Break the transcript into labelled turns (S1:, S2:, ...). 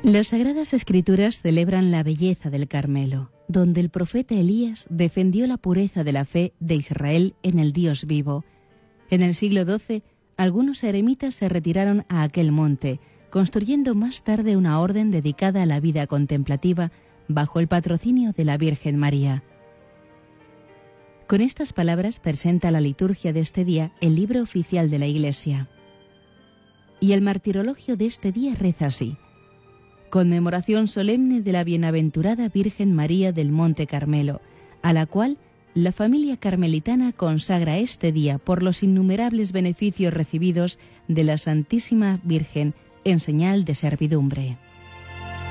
S1: Las Sagradas Escrituras celebran la belleza del Carmelo, donde el profeta Elías defendió la pureza de la fe de Israel en el Dios vivo. En el siglo XII, algunos eremitas se retiraron a aquel monte, construyendo más tarde una orden dedicada a la vida contemplativa bajo el patrocinio de la Virgen María. Con estas palabras presenta la liturgia de este día el libro oficial de la Iglesia. Y el martirologio de este día reza así: conmemoración solemne de la bienaventurada Virgen María del Monte Carmelo, a la cual la familia carmelitana consagra este día por los innumerables beneficios recibidos de la Santísima Virgen en señal de servidumbre.